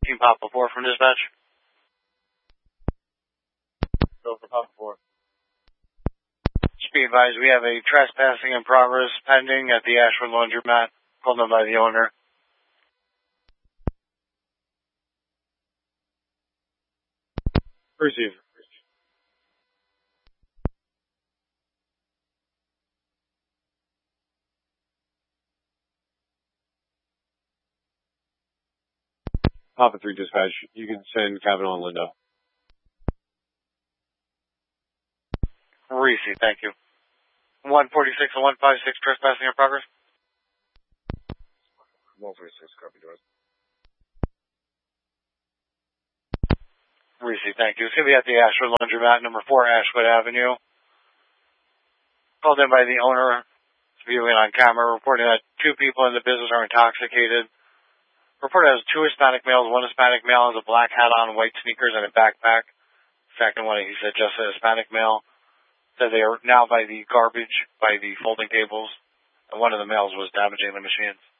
Team Papa 4 from dispatch. Go for Papa 4. Just be advised, we have a trespassing in progress pending at the Ashford Laundromat, called in by the owner. Receive. Papa 3 dispatch, you can send Kavanaugh and Linda. Receive, thank you. 146 and 156 trespassing in progress. 146, copy, doors. Receive, thank you. It's going to be at the Ashford Laundromat, number 4 Ashwood Avenue. Called in by the owner, viewing on camera, reporting that 2 people in the business are intoxicated. Reported has 2 Hispanic males. 1 Hispanic male has a black hat on, white sneakers, and a backpack. Second one, he said just a Hispanic male. Said they are now by the garbage, by the folding tables, and one of the males was damaging the machines.